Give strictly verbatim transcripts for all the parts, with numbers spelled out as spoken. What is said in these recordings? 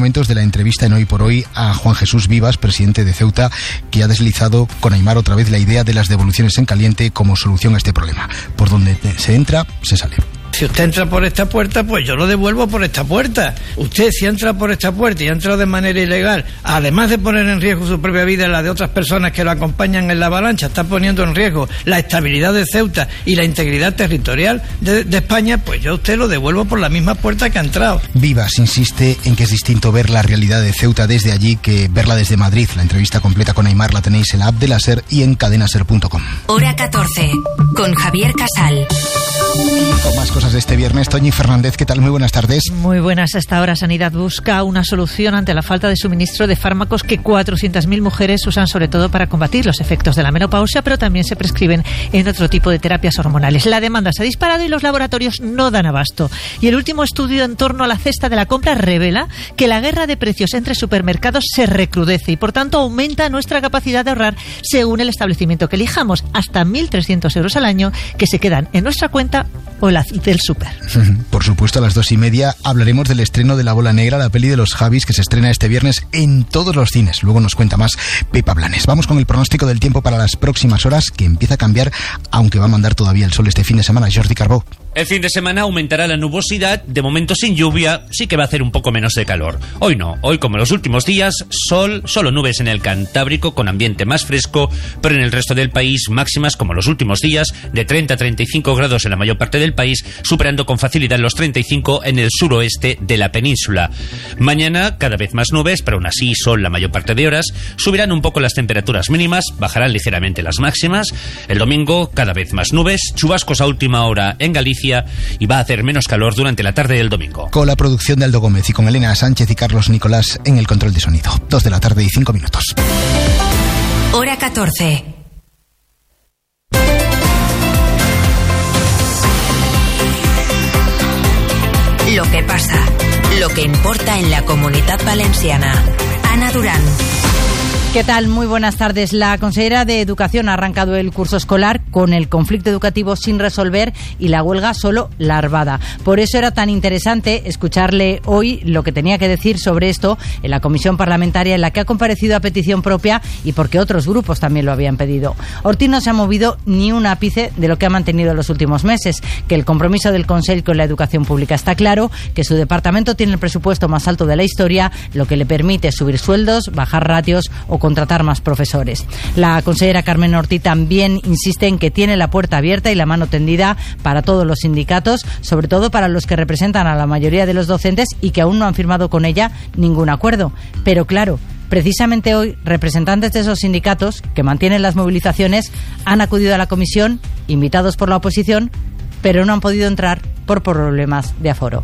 fragmentos de la entrevista en Hoy por Hoy a Juan Jesús Vivas, presidente de Ceuta, que ha deslizado con Aimar otra vez la idea de las devoluciones en caliente como solución a este problema. Por donde se entra, se sale. Si usted entra por esta puerta, pues yo lo devuelvo por esta puerta. Usted, si entra por esta puerta y ha entrado de manera ilegal, además de poner en riesgo su propia vida y la de otras personas que lo acompañan en la avalancha, está poniendo en riesgo la estabilidad de Ceuta y la integridad territorial de, de España, pues yo a usted lo devuelvo por la misma puerta que ha entrado. Vivas insiste en que es distinto ver la realidad de Ceuta desde allí que verla desde Madrid. La entrevista completa con Aimar la tenéis en la app de la SER y en cadena ser punto com. Hora catorce, con Javier Casal. Y con más cosas de este viernes, Toñi Fernández, ¿qué tal? Muy buenas tardes. Muy buenas. Hasta ahora Sanidad busca una solución ante la falta de suministro de fármacos que cuatrocientas mil mujeres usan sobre todo para combatir los efectos de la menopausia, pero también se prescriben en otro tipo de terapias hormonales. La demanda se ha disparado y los laboratorios no dan abasto. Y el último estudio en torno a la cesta de la compra revela que la guerra de precios entre supermercados se recrudece y por tanto aumenta nuestra capacidad de ahorrar según el establecimiento que elijamos, hasta mil trescientos euros al año que se quedan en nuestra cuenta o la del súper. Por supuesto, a las dos y media hablaremos del estreno de La Bola Negra, la peli de los Javis, que se estrena este viernes en todos los cines. Luego nos cuenta más Pepa Blanes. Vamos con el pronóstico del tiempo para las próximas horas, que empieza a cambiar, aunque va a mandar todavía el sol este fin de semana. Jordi Carbó. El fin de semana aumentará la nubosidad, de momento sin lluvia, sí que va a hacer un poco menos de calor. Hoy no, hoy como los últimos días, sol, solo nubes en el Cantábrico con ambiente más fresco, pero en el resto del país máximas como los últimos días, de treinta a treinta y cinco grados en la mayor parte del país, superando con facilidad los treinta y cinco en el suroeste de la península. Mañana cada vez más nubes, pero aún así sol la mayor parte de horas, subirán un poco las temperaturas mínimas, bajarán ligeramente las máximas. El domingo cada vez más nubes, chubascos a última hora en Galicia, y va a hacer menos calor durante la tarde del domingo. Con la producción de Aldo Gómez y con Elena Sánchez y Carlos Nicolás en el control de sonido. Dos de la tarde y cinco minutos. Hora catorce. Lo que pasa, lo que importa en la Comunitat Valenciana. Ana Durán. ¿Qué tal? Muy buenas tardes. La consellera de Educación ha arrancado el curso escolar con el conflicto educativo sin resolver y la huelga solo larvada. Por eso era tan interesante escucharle hoy lo que tenía que decir sobre esto en la comisión parlamentaria en la que ha comparecido a petición propia y porque otros grupos también lo habían pedido. Ortiz no se ha movido ni un ápice de lo que ha mantenido en los últimos meses, que el compromiso del Consell con la educación pública está claro, que su departamento tiene el presupuesto más alto de la historia, lo que le permite subir sueldos, bajar ratios o contratar más profesores. La consellera Carmen Ortiz también insiste en que tiene la puerta abierta y la mano tendida para todos los sindicatos, sobre todo para los que representan a la mayoría de los docentes y que aún no han firmado con ella ningún acuerdo. Pero claro, precisamente hoy, representantes de esos sindicatos que mantienen las movilizaciones han acudido a la comisión, invitados por la oposición, pero no han podido entrar por problemas de aforo.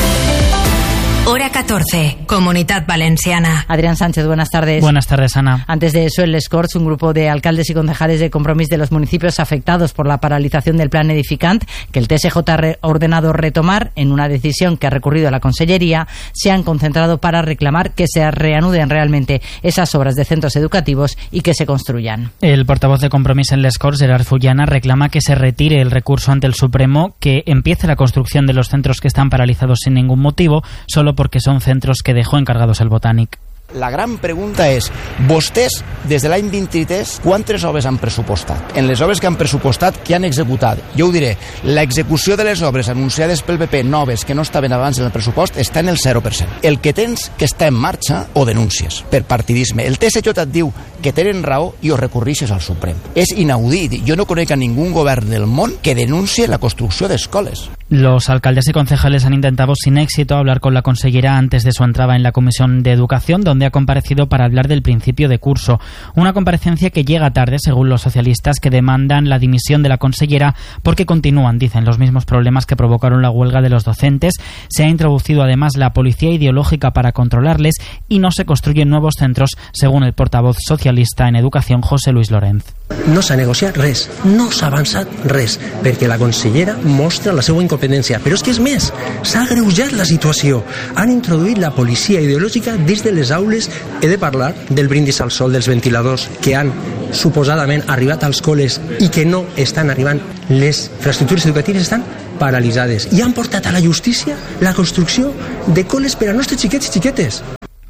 Hora catorce, Comunitat Valenciana. Adrián Sánchez, buenas tardes. Buenas tardes, Ana. Antes de eso, el Les Corts, un grupo de alcaldes y concejales de Compromís de los municipios afectados por la paralización del plan Edificant, que el T S J ha ordenado retomar en una decisión que ha recurrido a la Consellería, se han concentrado para reclamar que se reanuden realmente esas obras de centros educativos y que se construyan. El portavoz de Compromís en Les Corts, Gerard Fullana, reclama que se retire el recurso ante el Supremo, que empiece la construcción de los centros que están paralizados sin ningún motivo, solo porque son centros que dejó encargados el Botànic. La gran pregunta és, vostès, des de l'any vint-i-tres, quantes obres han pressupostat? En les obres que han pressupostat, què han executat? Jo ho diré, l'execució de les obres anunciades pel P P noves que no estaven abans en el pressupost està en el zero per cent. El que tens que està en marxa o denúncies per partidisme. El T S J et diu que tenen raó i ho recurrixes al Suprem. És inaudit. Jo no conec a ningún govern del món que denuncie la construcció d'escoles. Los alcaldes y concejales han intentado sin éxito hablar con la consellera antes de su entrada en la Comisión de Educación, donde ha comparecido para hablar del principio de curso. Una comparecencia que llega tarde, según los socialistas, que demandan la dimisión de la consellera porque continúan, dicen, los mismos problemas que provocaron la huelga de los docentes. Se ha introducido además la policía ideológica para controlarles y no se construyen nuevos centros, según el portavoz socialista en Educación, José Luis Lorenz. No s'ha negociat res, no s'ha avançat res, perquè la consellera mostra la seva incompetència. Però és que és més, s'ha agreujat la situació. Han introduït la policia ideològica des de les aules. He de parlar del brindis al sol dels ventiladors que han suposadament arribat als col·les i que no estan arribant. Les infraestructures educatives estan paralitzades i han portat a la justícia la construcció de col·les per a nostres xiquets i xiquetes.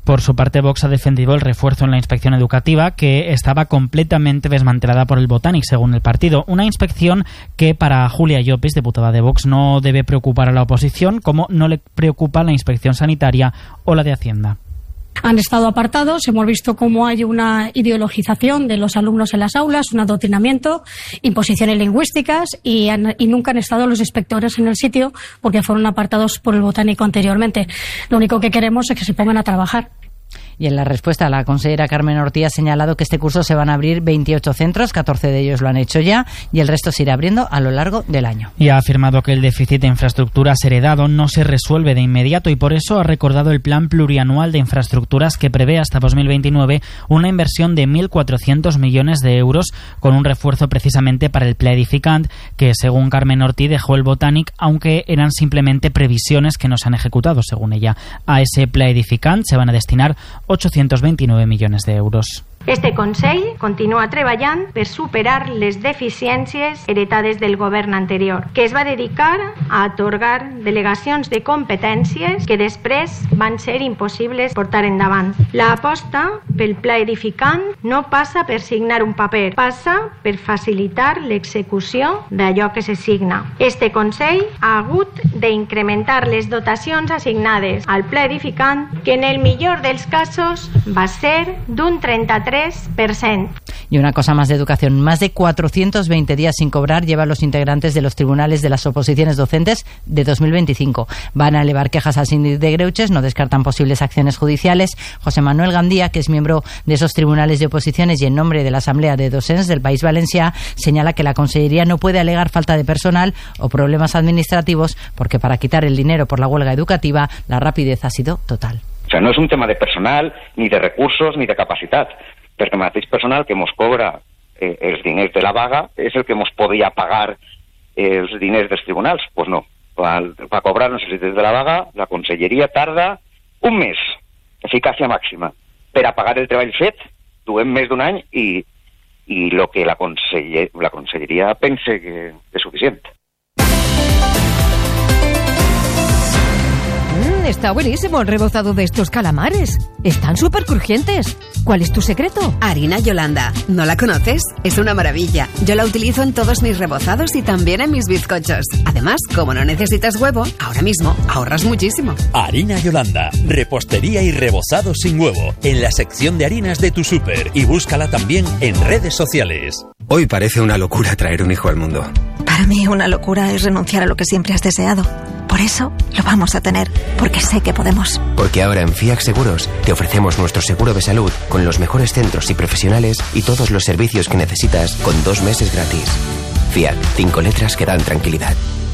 Por su parte, Vox ha defendido el refuerzo en la inspección educativa, que estaba completamente desmantelada por el Botanic, según el partido. Una inspección que para Julia Llopis, diputada de Vox, no debe preocupar a la oposición, como no le preocupa la inspección sanitaria o la de Hacienda. Han estado apartados, hemos visto cómo hay una ideologización de los alumnos en las aulas, un adoctrinamiento, imposiciones lingüísticas y, han, y nunca han estado los inspectores en el sitio porque fueron apartados por el Botánico anteriormente. Lo único que queremos es que se pongan a trabajar. Y en la respuesta, la consejera Carmen Ortí ha señalado que este curso se van a abrir veintiocho centros, catorce de ellos lo han hecho ya y el resto se irá abriendo a lo largo del año. Y ha afirmado que el déficit de infraestructuras heredado no se resuelve de inmediato y por eso ha recordado el plan plurianual de infraestructuras que prevé hasta dos mil veintinueve una inversión de mil cuatrocientos millones de euros con un refuerzo precisamente para el Pla Edificant, que según Carmen Ortí dejó el Botanic, aunque eran simplemente previsiones que no se han ejecutado, según ella. A ese Pla Edificant se van a destinar ochocientos veintinueve millones de euros. Este Consell continua treballant per superar les deficiències heretades del govern anterior, que es va dedicar a atorgar delegacions de competències que després van ser impossibles portar endavant. L'aposta pel Pla Edificant no passa per signar un paper, passa per facilitar l'execució d'allò que se signa. Este Consell ha hagut d'incrementar les dotacions assignades al Pla Edificant, que en el millor dels casos va ser d'un treinta-tres por ciento. Y una cosa más de educación. Más de cuatrocientos veinte días sin cobrar llevan los integrantes de los tribunales de las oposiciones docentes de dos mil veinticinco. Van a elevar quejas al síndic de Greuges, no descartan posibles acciones judiciales. José Manuel Gandía, que es miembro de esos tribunales de oposiciones y en nombre de la Asamblea de Docents del País Valencià, señala que la Consellería no puede alegar falta de personal o problemas administrativos porque para quitar el dinero por la huelga educativa la rapidez ha sido total. O sea, no es un tema de personal, ni de recursos, ni de capacitat, perquè el mateix personal que mos cobra eh, els diners de la vaga és el que mos podia pagar eh, els diners dels tribunals. Doncs pues no, per cobrar els diners de la vaga, la Conselleria tarda un mes, eficàcia màxima. Per a pagar el treball fet, duem més d'un any i, i lo que la, conseller, la Conselleria pense que és suficient. Mm, está buenísimo el rebozado de estos calamares. Están súper crujientes. ¿Cuál es tu secreto? Harina Yolanda. ¿No la conoces? Es una maravilla. Yo la utilizo en todos mis rebozados y también en mis bizcochos. Además, como no necesitas huevo, ahora mismo ahorras muchísimo. Harina Yolanda. Repostería y rebozado sin huevo. En la sección de harinas de tu súper. Y búscala también en redes sociales. Hoy parece una locura traer un hijo al mundo. Para mí una locura es renunciar a lo que siempre has deseado. Por eso lo vamos a tener, porque sé que podemos. Porque ahora en Fiac Seguros te ofrecemos nuestro seguro de salud con los mejores centros y profesionales y todos los servicios que necesitas con dos meses gratis. Fiac, cinco letras que dan tranquilidad.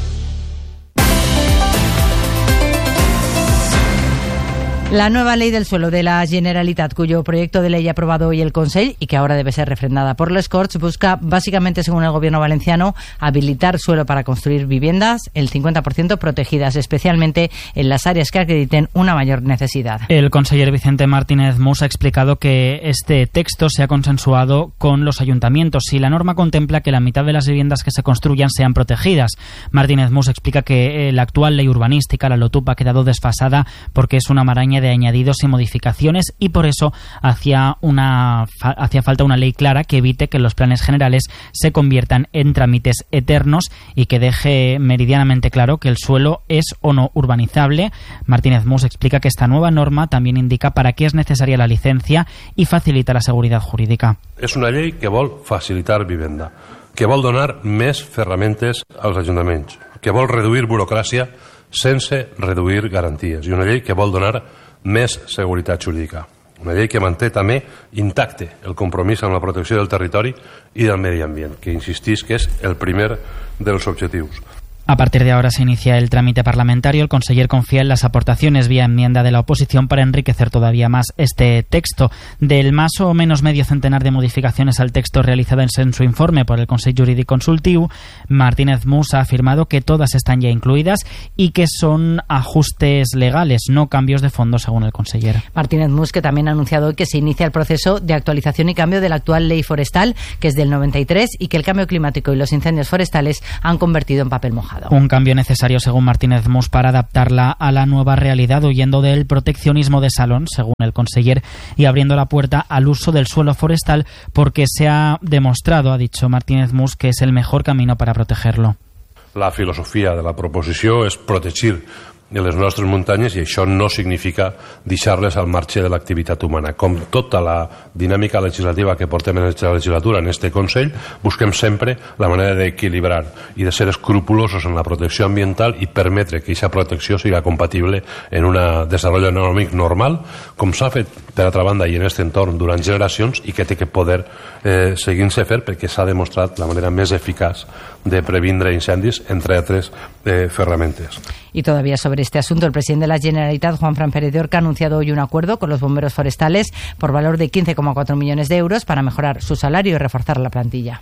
La nueva ley del suelo de la Generalitat, cuyo proyecto de ley ha aprobado hoy el Consell y que ahora debe ser refrendada por les Corts, busca básicamente, según el gobierno valenciano, habilitar suelo para construir viviendas, el cincuenta por ciento protegidas, especialmente en las áreas que acrediten una mayor necesidad. El conseller Vicente Martínez Mus ha explicado que este texto se ha consensuado con los ayuntamientos y la norma contempla que la mitad de las viviendas que se construyan sean protegidas. Martínez Mus explica que la actual ley urbanística, la LOTUP, ha quedado desfasada porque es una maraña de añadidos y modificaciones y por eso hacía, una, hacía falta una ley clara que evite que los planes generales se conviertan en trámites eternos y que deje meridianamente claro que el suelo es o no urbanizable. Martínez Mus explica que esta nueva norma también indica para qué es necesaria la licencia y facilita la seguridad jurídica. És una llei que vol facilitar vivenda, que vol donar més ferramentes als ajuntaments, que vol reduir burocràcia sense reduir garanties i una llei que vol donar més seguretat jurídica. Una llei que manté també intacte el compromís amb la protecció del territori i del medi ambient, que insistís que és el primer dels objectius. A partir de ahora se inicia el trámite parlamentario. El conseller confía en las aportaciones vía enmienda de la oposición para enriquecer todavía más este texto. Del más o menos medio centenar de modificaciones al texto realizadas en su informe por el Consell Jurídic Consultiu, Martínez Mus ha afirmado que todas están ya incluidas y que son ajustes legales, no cambios de fondo, según el conseller. Martínez Mus, que también ha anunciado hoy que se inicia el proceso de actualización y cambio de la actual ley forestal, que es del noventa y tres, y que el cambio climático y los incendios forestales han convertido en papel mojado. dejado. Un cambio necesario, según Martínez Mus, para adaptarla a la nueva realidad, huyendo del proteccionismo de salón, según el conseller, y abriendo la puerta al uso del suelo forestal, porque se ha demostrado, ha dicho Martínez Mus, que es el mejor camino para protegerlo. La filosofia de la proposició és protegir les nostres muntanyes i això no significa deixar-les al marge de l'activitat humana. Com tota la dinàmica legislativa que portem en aquesta legislatura, en este Consell, busquem sempre la manera d'equilibrar i de ser escrupulosos en la protecció ambiental i permetre que aquesta protecció siga compatible en un desenvolupament econòmic normal, com s'ha fet, per altra banda, i en aquest entorn durant generacions, i que té que poder eh, seguir-se fer perquè s'ha demostrat la manera més eficaç de previndre incendis, entre altres eh, ferramentes. Y todavía sobre este asunto, el presidente de la Generalitat, Juanfran Pérez de Orca, ha anunciado hoy un acuerdo con los bomberos forestales por valor de quince coma cuatro millones de euros para mejorar su salario y reforzar la plantilla.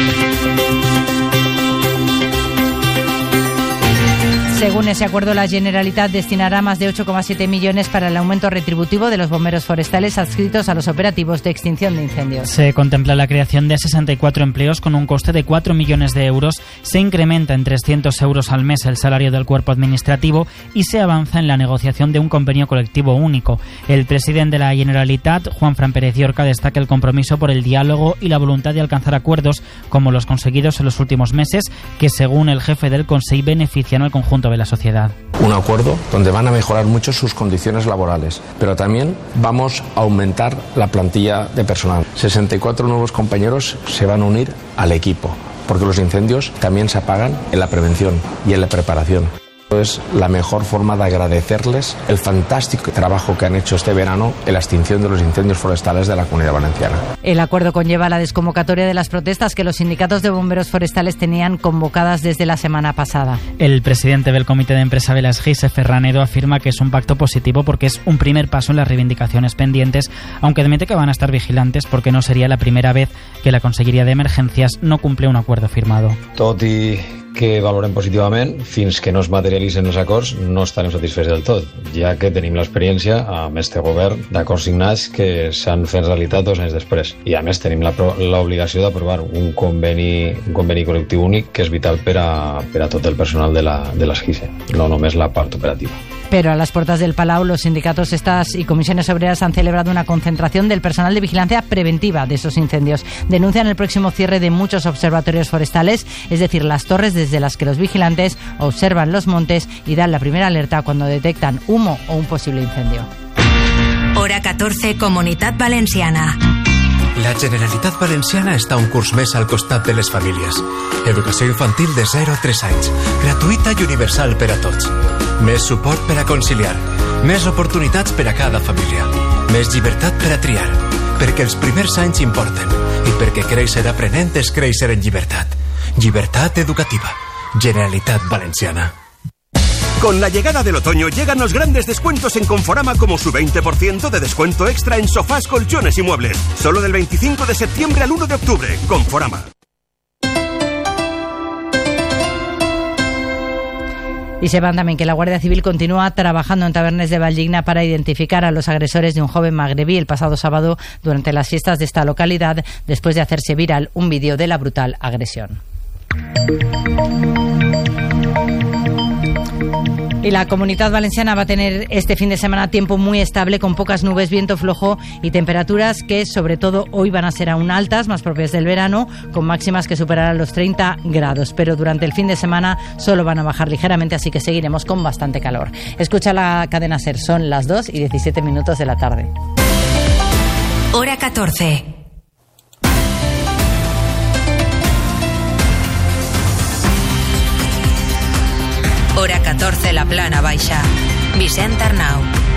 Según ese acuerdo, la Generalitat destinará más de ocho coma siete millones para el aumento retributivo de los bomberos forestales adscritos a los operativos de extinción de incendios. Se contempla la creación de sesenta y cuatro empleos con un coste de cuatro millones de euros, se incrementa en trescientos euros al mes el salario del cuerpo administrativo y se avanza en la negociación de un convenio colectivo único. El presidente de la Generalitat, Juanfran Pérez de Orca, destaca el compromiso por el diálogo y la voluntad de alcanzar acuerdos como los conseguidos en los últimos meses, que según el jefe del Consell benefician al conjunto de la sociedad. Un acuerdo donde van a mejorar mucho sus condiciones laborales, pero también vamos a aumentar la plantilla de personal. sesenta y cuatro nuevos compañeros se van a unir al equipo, porque los incendios también se apagan en la prevención y en la preparación. Es la mejor forma de agradecerles el fantástico trabajo que han hecho este verano en la extinción de los incendios forestales de la Comunidad Valenciana. El acuerdo conlleva la desconvocatoria de las protestas que los sindicatos de bomberos forestales tenían convocadas desde la semana pasada. El presidente del Comité de Empresa de las G I S, Ferranedo, afirma que es un pacto positivo porque es un primer paso en las reivindicacions pendientes, aunque admite que van a estar vigilantes porque no sería la primera vez que la Conselleria de Emergencias no cumple un acuerdo firmado. Tot i que valorem positivament, fins que no es materialitzen els acords no estarem satisfets del tot, ja que tenim l'experiència amb este govern d'acords signats que s'han fet realitat dos anys després. I a més tenim l'obligació d'aprovar un conveni, un conveni col·lectiu únic que és vital per a, per a tot el personal de la, de les G I S E, no només la part operativa. Pero a las puertas del Palau, los sindicatos estas y comisiones obreras han celebrado una concentración del personal de vigilancia preventiva de esos incendios. Denuncian el próximo cierre de muchos observatorios forestales, es decir, las torres desde las que los vigilantes observan los montes y dan la primera alerta cuando detectan humo o un posible incendio. Hora catorce, Comunitat Valenciana. La Generalitat Valenciana està un curs més al costat de les famílies. Educació infantil de zero a tres anys, gratuïta i universal per a tots. Més suport per a conciliar, més oportunitats per a cada família, més llibertat per a triar, perquè els primers anys importen i perquè créixer aprenent és créixer en llibertat. Llibertat educativa. Generalitat Valenciana. Con la llegada del otoño llegan los grandes descuentos en Conforama, como su veinte por ciento de descuento extra en sofás, colchones y muebles. Solo del veinticinco de septiembre al uno de octubre. Conforama. Y sepan también que la Guardia Civil continúa trabajando en Tabernes de Valldigna para identificar a los agresores de un joven magrebí el pasado sábado durante las fiestas de esta localidad, después de hacerse viral un vídeo de la brutal agresión. Y la Comunitat Valenciana va a tener este fin de semana tiempo muy estable, con pocas nubes, viento flojo y temperaturas que sobre todo hoy van a ser aún altas, más propias del verano, con máximas que superarán los treinta grados. Pero durante el fin de semana solo van a bajar ligeramente, así que seguiremos con bastante calor. Escucha la cadena SER, son las dos y diecisiete minutos de la tarde. Hora catorce. Hora catorce, la Plana Baixa. Vicent Arnau.